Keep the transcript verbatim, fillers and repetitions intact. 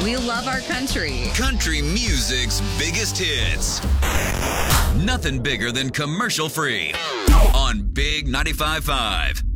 We love our country. Country music's biggest hits. Nothing bigger than commercial free on Big ninety-five point five.